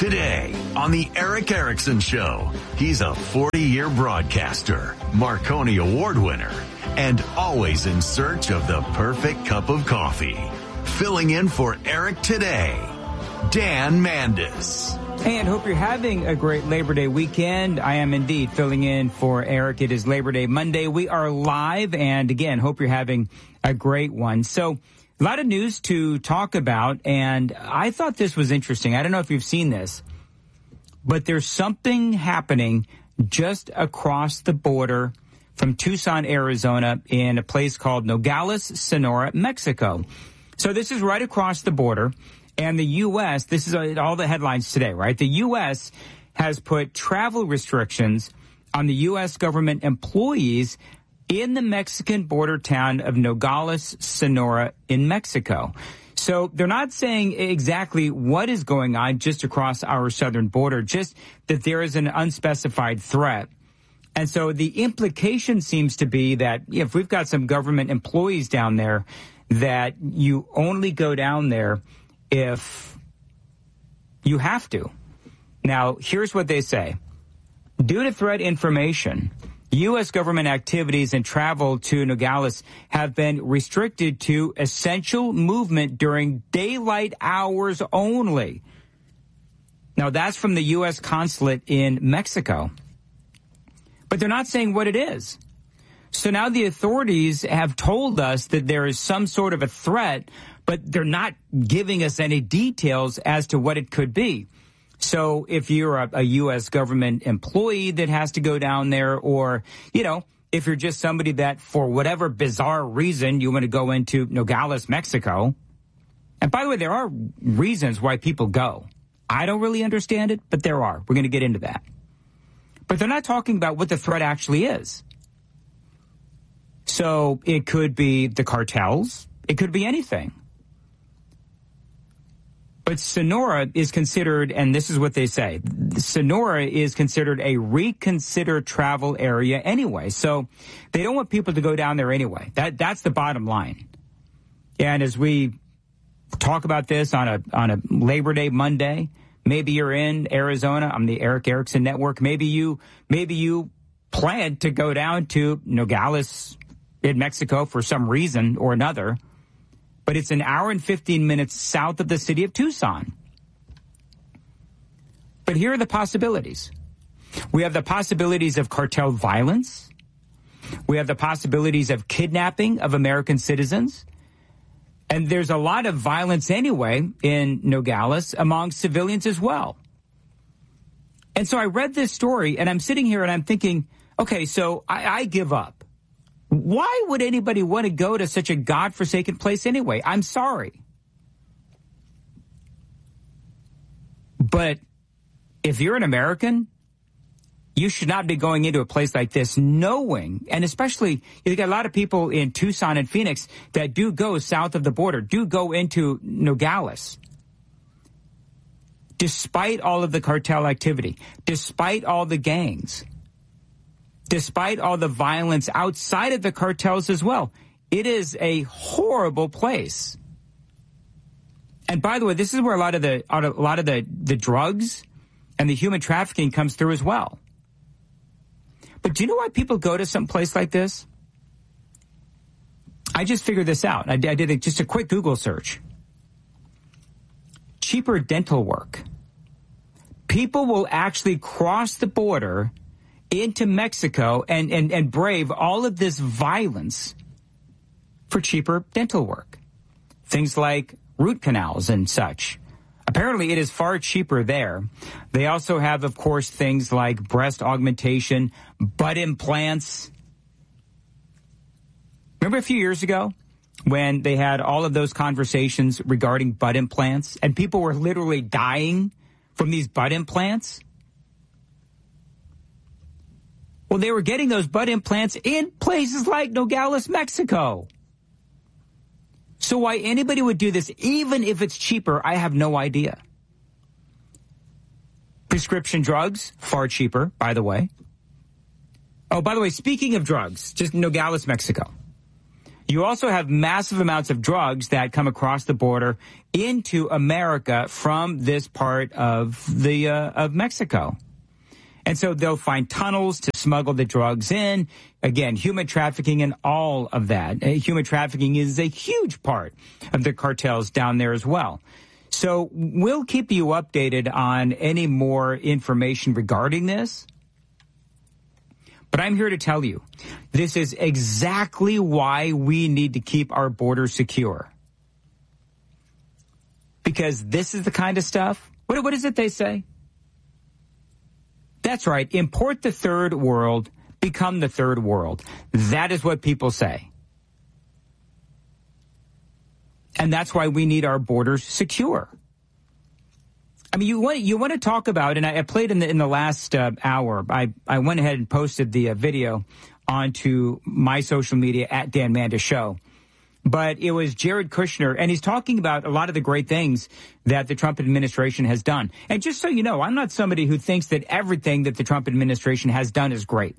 Today on the Eric Erickson Show, he's a 40-year broadcaster, Marconi Award winner, and always in search of the perfect cup of coffee. Filling in for Eric today, Dan Mandis. And hope you're having a great Labor Day weekend. I am indeed filling in for Eric. It is Labor Day Monday. We are live, and again, hope you're having a great one. So, a lot of news to talk about, and I thought this was interesting. I don't know if you've seen this, but there's something happening just across the border from Tucson, Arizona, in a place called Nogales, Sonora, Mexico. So this is right across the border. And the U.S., this is all the headlines today, right? The U.S. has put travel restrictions on the U.S. government employees in the Mexican border town of Nogales, Sonora in Mexico. So they're not saying exactly what is going on just across our southern border, just that there is an unspecified threat. And so the implication seems to be that if we've got some government employees down there, that you only go down there if you have to. Now, here's what they say. Due to threat information, U.S. government activities and travel to Nogales have been restricted to essential movement during daylight hours only. Now, that's from the U.S. consulate in Mexico. But they're not saying what it is. So now the authorities have told us that there is some sort of a threat, but they're not giving us any details as to what it could be. So if you're a U.S. government employee that has to go down there, or, you know, if you're just somebody that for whatever bizarre reason you want to go into Nogales, Mexico. And by the way, there are reasons why people go. I don't really understand it, but there are. We're going to get into that. But they're not talking about what the threat actually is. So it could be the cartels. It could be anything. But Sonora is considered, and this is what they say, Sonora is considered a reconsidered travel area anyway. So they don't want people to go down there anyway. That's the bottom line. And as we talk about this on a Labor Day Monday, maybe you're in Arizona on the Eric Erickson Network. Maybe you plan to go down to Nogales in Mexico for some reason or another. But it's an hour and 15 minutes south of the city of Tucson. But here are the possibilities. We have the possibilities of cartel violence. We have the possibilities of kidnapping of American citizens. And there's a lot of violence anyway in Nogales among civilians as well. And so I read this story, and I'm sitting here and I'm thinking, okay, so I give up. Why would anybody want to go to such a godforsaken place anyway? I'm sorry. But if you're an American, you should not be going into a place like this knowing, and especially you got a lot of people in Tucson and Phoenix that do go south of the border, do go into Nogales. Despite all of the cartel activity, despite all the gangs, despite all the violence outside of the cartels as well, it is a horrible place. And by the way, this is where a lot of the drugs and the human trafficking comes through as well. But do you know why people go to some place like this? I just figured this out. I did just a quick Google search. Cheaper dental work. People will actually cross the border into Mexico and brave all of this violence for cheaper dental work. Things like root canals and such. Apparently, it is far cheaper there. They also have, of course, things like breast augmentation, butt implants. Remember a few years ago when they had all of those conversations regarding butt implants and people were literally dying from these butt implants? Well, they were getting those butt implants in places like Nogales, Mexico. So why anybody would do this, even if it's cheaper, I have no idea. Prescription drugs, far cheaper, by the way. Oh, by the way, speaking of drugs, just Nogales, Mexico. You also have massive amounts of drugs that come across the border into America from this part of of Mexico. And so they'll find tunnels to smuggle the drugs in. Again, human trafficking and all of that. Human trafficking is a huge part of the cartels down there as well. So we'll keep you updated on any more information regarding this. But I'm here to tell you, this is exactly why we need to keep our borders secure. Because this is the kind of stuff. What is it they say? That's right. Import the third world, become the third world. That is what people say. And that's why we need our borders secure. I mean, you want to talk about, and I played in the last hour. I went ahead and posted the video onto my social media at Dan Manda Show. But it was Jared Kushner, and he's talking about a lot of the great things that the Trump administration has done. And just so you know, I'm not somebody who thinks that everything that the Trump administration has done is great.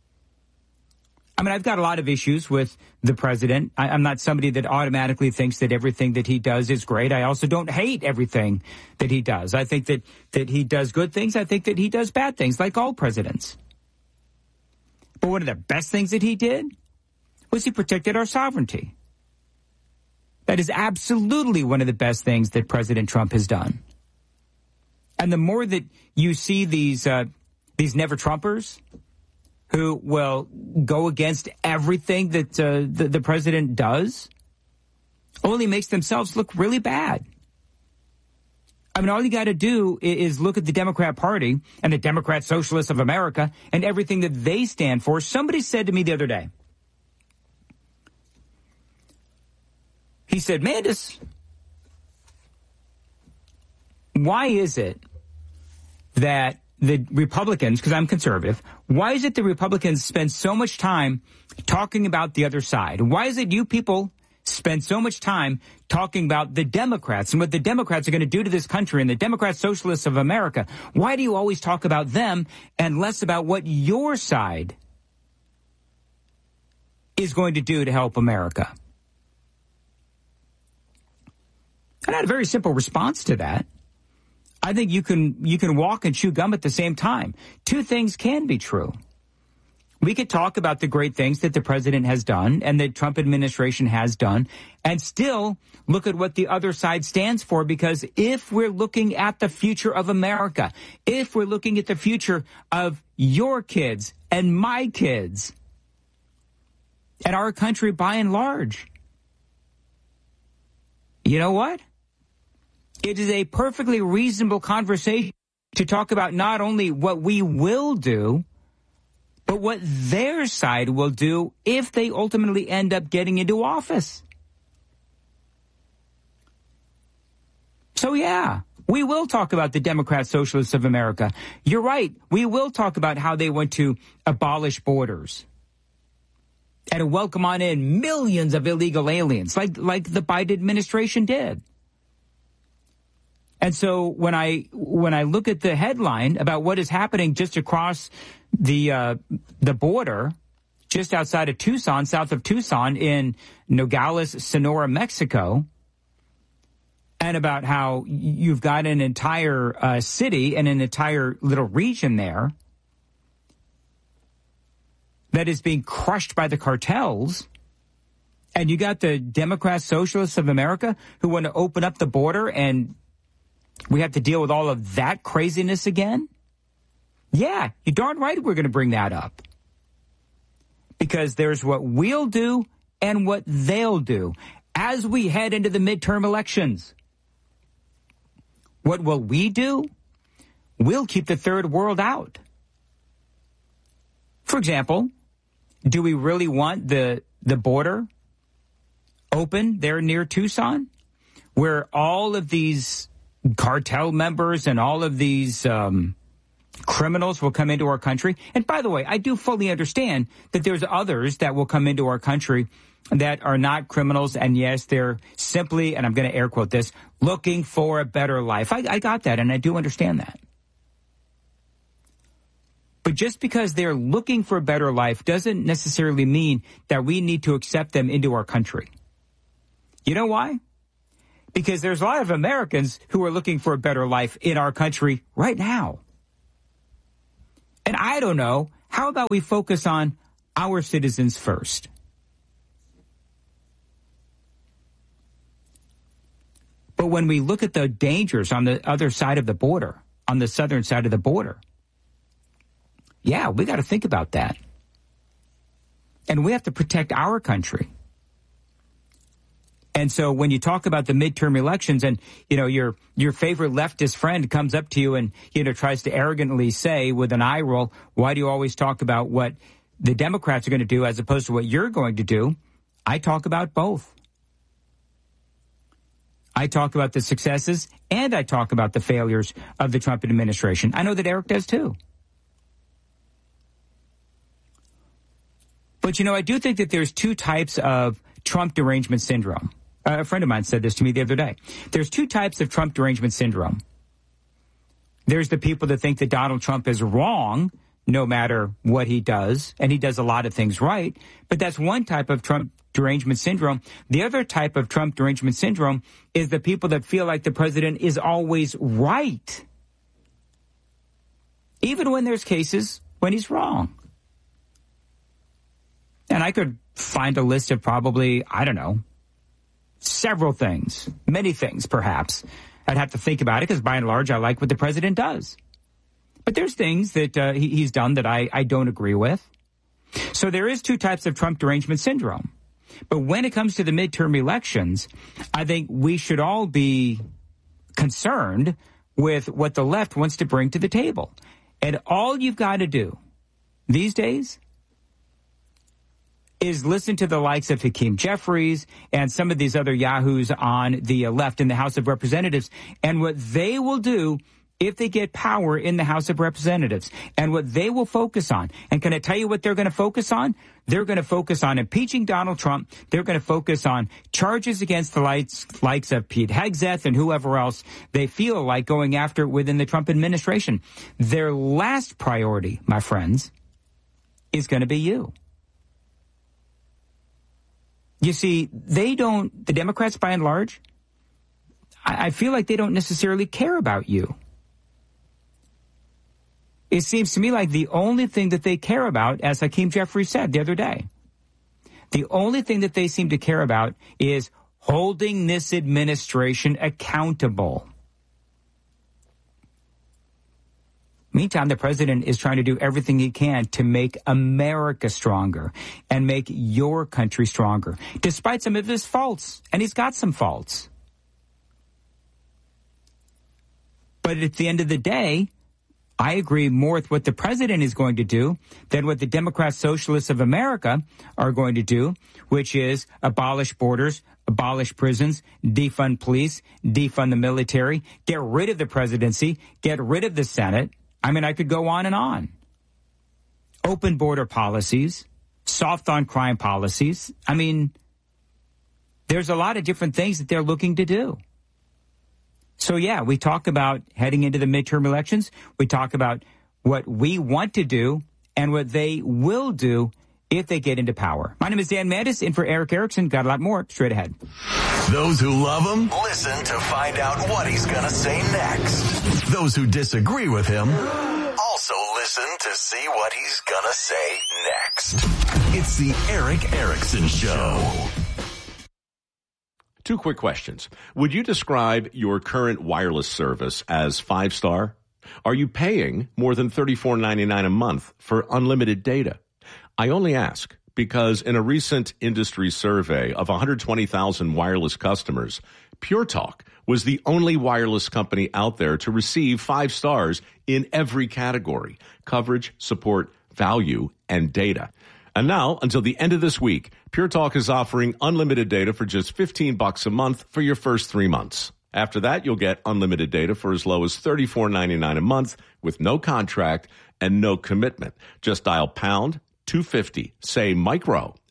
I mean, I've got a lot of issues with the president. I'm not somebody that automatically thinks that everything that he does is great. I also don't hate everything that he does. I think that he does good things. I think that he does bad things, like all presidents. But one of the best things that he did was he protected our sovereignty. That is absolutely one of the best things that President Trump has done. And the more that you see these never-Trumpers who will go against everything that the president does, only makes themselves look really bad. I mean, all you got to do is look at the Democrat Party and the Democrat Socialists of America and everything that they stand for. Somebody said to me the other day, he said, Mandis, why is it that the Republicans, because I'm conservative, why is it the Republicans spend so much time talking about the other side? Why is it you people spend so much time talking about the Democrats and what the Democrats are going to do to this country and the Democrat Socialists of America? Why do you always talk about them and less about what your side is going to do to help America? And I had a very simple response to that. I think you can walk and chew gum at the same time. Two things can be true. We could talk about the great things that the president has done and the Trump administration has done and still look at what the other side stands for, because if we're looking at the future of America, if we're looking at the future of your kids and my kids and our country by and large, you know what? It is a perfectly reasonable conversation to talk about not only what we will do, but what their side will do if they ultimately end up getting into office. So, yeah, we will talk about the Democrat Socialists of America. You're right. We will talk about how they want to abolish borders and welcome on in millions of illegal aliens like the Biden administration did. And so when I look at the headline about what is happening just across the border, just outside of Tucson, south of Tucson in Nogales, Sonora, Mexico, and about how you've got an entire city and an entire little region there that is being crushed by the cartels, and you got the Democrat Socialists of America who want to open up the border and we have to deal with all of that craziness again? Yeah, you're darn right we're going to bring that up. Because there's what we'll do and what they'll do as we head into the midterm elections. What will we do? We'll keep the third world out. For example, do we really want the border open there near Tucson, where all of these cartel members and all of these criminals will come into our country? And by the way, I do fully understand that there's others that will come into our country that are not criminals. And yes, they're simply, and I'm going to air quote this, looking for a better life. I got that, and I do understand that. But just because they're looking for a better life doesn't necessarily mean that we need to accept them into our country. You know why? Because there's a lot of Americans who are looking for a better life in our country right now. And I don't know, how about we focus on our citizens first? But when we look at the dangers on the other side of the border, on the southern side of the border, yeah, we got to think about that. And we have to protect our country. And so when you talk about the midterm elections and, you know, your favorite leftist friend comes up to you and, you know, tries to arrogantly say with an eye roll, why do you always talk about what the Democrats are going to do as opposed to what you're going to do? I talk about both. I talk about the successes and I talk about the failures of the Trump administration. I know that Eric does too. But, you know, I do think that there's two types of Trump derangement syndrome. A friend of mine said this to me the other day. There's two types of Trump derangement syndrome. There's the people that think that Donald Trump is wrong no matter what he does, and he does a lot of things right. But that's one type of Trump derangement syndrome. The other type of Trump derangement syndrome is the people that feel like the president is always right, even when there's cases when he's wrong. And I could find a list of probably, I don't know, several things, many things perhaps. I'd have to think about it because by and large I like what the president does. But there's things that he's done that I don't agree with. So there is two types of Trump derangement syndrome. But when it comes to the midterm elections, I think we should all be concerned with what the left wants to bring to the table. And all you've got to do these days is listen to the likes of Hakeem Jeffries and some of these other yahoos on the left in the House of Representatives and what they will do if they get power in the House of Representatives and what they will focus on. And can I tell you what they're going to focus on? They're going to focus on impeaching Donald Trump. They're going to focus on charges against the likes of Pete Hegseth and whoever else they feel like going after within the Trump administration. Their last priority, my friends, is going to be you. You see, the Democrats by and large, I feel like they don't necessarily care about you. It seems to me like the only thing that they care about, as Hakeem Jeffries said the other day, the only thing that they seem to care about is holding this administration accountable. Meantime, the president is trying to do everything he can to make America stronger and make your country stronger, despite some of his faults. And he's got some faults. But at the end of the day, I agree more with what the president is going to do than what the Democrat Socialists of America are going to do, which is abolish borders, abolish prisons, defund police, defund the military, get rid of the presidency, get rid of the Senate. I mean, I could go on and on. Open border policies, soft on crime policies. I mean, there's a lot of different things that they're looking to do. So, yeah, we talk about heading into the midterm elections. We talk about what we want to do and what they will do if they get into power. My name is Dan Mandis, in for Eric Erickson. Got a lot more straight ahead. Those who love him, listen to find out what he's going to say next. Those who disagree with him, also listen to see what he's going to say next. It's the Eric Erickson Show. Two quick questions. Would you describe your current wireless service as 5-star? Are you paying more than $34.99 a month for unlimited data? I only ask because in a recent industry survey of 120,000 wireless customers, Pure Talk was the only wireless company out there to receive 5 stars in every category: coverage, support, value, and data. And now, until the end of this week, Pure Talk is offering unlimited data for just $15 a month for your first 3 months. After that, you'll get unlimited data for as low as $34.99 a month with no contract and no commitment. Just dial pound 250, say micro,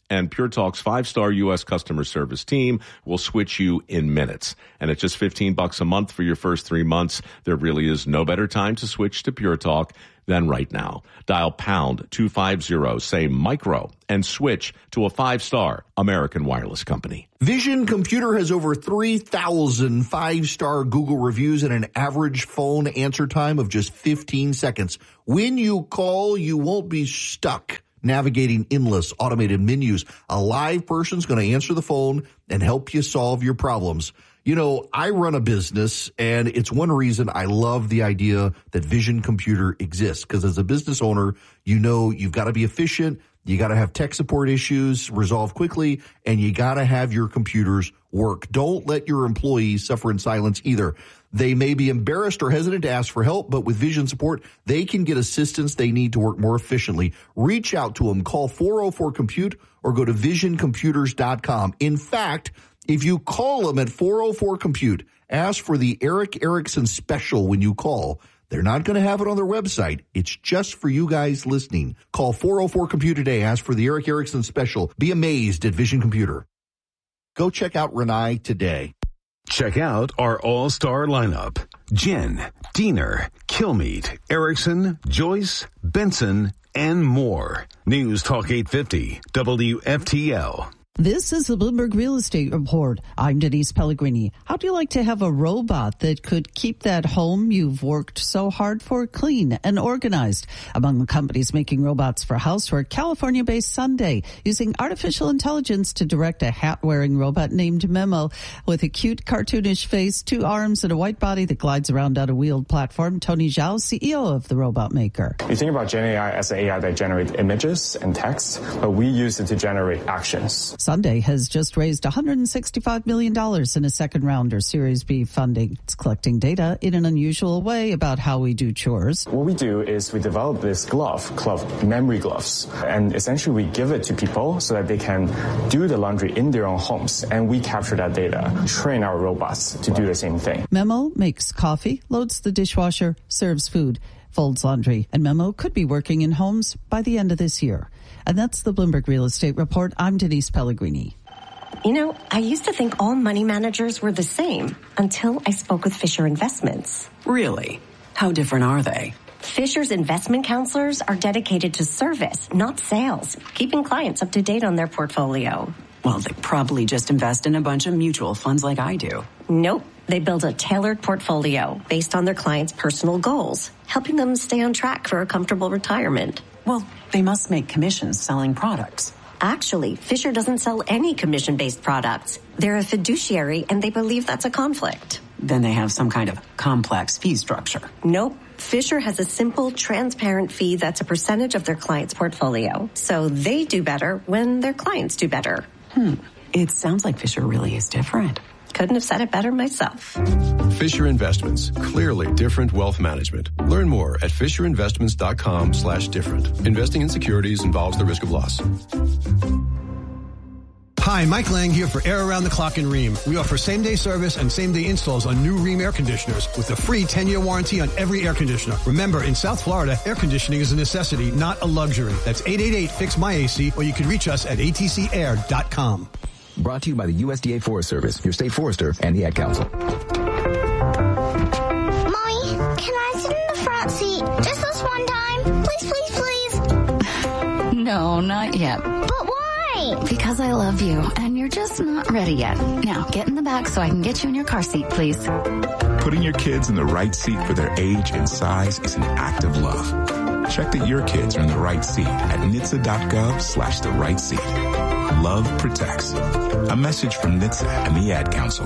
And Pure Talk's 5-star U.S. customer service team will switch you in minutes. And at just $15 a month for your first 3 months, there really is no better time to switch to Pure Talk than right now. Dial pound 250, say micro, and switch to a 5-star American Wireless company. Vision Computer has over 3,000 5-star Google reviews and an average phone answer time of just 15 seconds. When you call, you won't be stuck navigating endless automated menus. A live person's going to answer the phone and help you solve your problems. You know, I run a business, and it's one reason I love the idea that Vision Computer exists, because as a business owner, you know you've got to be efficient, you got to have tech support issues resolved quickly, and you got to have your computers work. Don't let your employees suffer in silence either. They may be embarrassed or hesitant to ask for help, but with Vision support, they can get assistance they need to work more efficiently. Reach out to them. Call 404-COMPUTE or go to visioncomputers.com. In fact, if you call them at 404-COMPUTE, ask for the Eric Erickson special when you call. They're not going to have it on their website. It's just for you guys listening. Call 404-COMPUTE today. Ask for the Eric Erickson special. Be amazed at Vision Computer. Go check out Renai today. Check out our all-star lineup. Jen, Diener, Kilmeade, Erickson, Joyce, Benson, and more. News Talk 850, WFTL. This is the Bloomberg Real Estate Report. I'm Denise Pellegrini. How'd you like to have a robot that could keep that home you've worked so hard for clean and organized? Among the companies making robots for housework, California-based Sunday, using artificial intelligence to direct a hat-wearing robot named Memo with a cute cartoonish face, 2 arms, and a white body that glides around on a wheeled platform. Tony Zhao, CEO of the robot maker. You think about Gen AI as an AI that generates images and text, but we use it to generate actions. Sunday has just raised $165 million in a second round or Series B funding. It's collecting data in an unusual way about how we do chores. What we do is we develop this glove called memory gloves, and essentially we give it to people so that they can do the laundry in their own homes, and we capture that data, train our robots to do the same thing. Memo makes coffee, loads the dishwasher, serves food, folds laundry, and Memo could be working in homes by the end of this year. And that's the Bloomberg Real Estate Report. I'm Denise Pellegrini. You know, I used to think all money managers were the same until I spoke with Fisher Investments. Really? How different are they? Fisher's investment counselors are dedicated to service, not sales, keeping clients up to date on their portfolio. Well, they probably just invest in a bunch of mutual funds like I do. Nope. They build a tailored portfolio based on their clients' personal goals, helping them stay on track for a comfortable retirement. Well, they must make commissions selling products. Actually, Fisher doesn't sell any commission-based products. They're a fiduciary, and they believe that's a conflict. Then they have some kind of complex fee structure. Nope. Fisher has a simple, transparent fee that's a percentage of their client's portfolio. So they do better when their clients do better. It sounds like Fisher really is different. Couldn't have said it better myself. Fisher Investments. Clearly different wealth management. Learn more at fisherinvestments.com/different. Investing in securities involves the risk of loss. Hi, Mike Lang here for Air Around the Clock in Rheem. We offer same-day service and same-day installs on new Rheem air conditioners with a free 10-year warranty on every air conditioner. Remember, in South Florida, air conditioning is a necessity, not a luxury. That's 888-FIX-MY-AC, or you can reach us at atcair.com. Brought to you by the USDA Forest Service, your state forester, and the Ad Council. Mommy, can I sit in the front seat just this one time? Please, please, please. No, not yet. But why? Because I love you, and you're just not ready yet. Now, get in the back so I can get you in your car seat, please. Putting your kids in the right seat for their age and size is an act of love. Check that your kids are in the right seat at NHTSA.gov/the right seat. Love protects. A message from NHTSA and the Ad Council.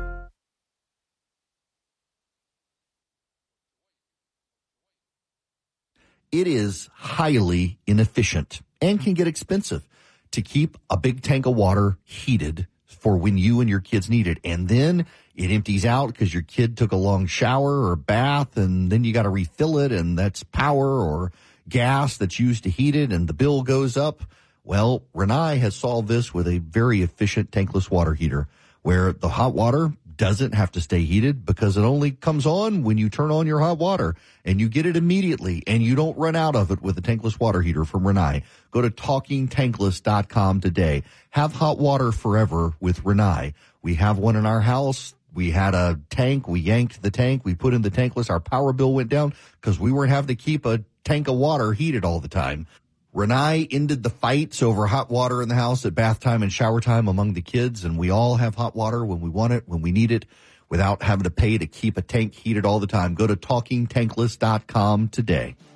It is highly inefficient and can get expensive to keep a big tank of water heated for when you and your kids need it. And then it empties out because your kid took a long shower or bath, and then you got to refill it, and that's power or gas that's used to heat it, and the bill goes up. Well, Renai has solved this with a very efficient tankless water heater where the hot water doesn't have to stay heated because it only comes on when you turn on your hot water, and you get it immediately, and you don't run out of it with a tankless water heater from Rinnai. Go to TalkingTankless.com today. Have hot water forever with Rinnai. We have one in our house. We had a tank. We yanked the tank. We put in the tankless. Our power bill went down because we weren't having to keep a tank of water heated all the time. Rinnai ended the fights over hot water in the house at bath time and shower time among the kids, and we all have hot water when we want it, when we need it, without having to pay to keep a tank heated all the time. Go to TalkingTankless.com today.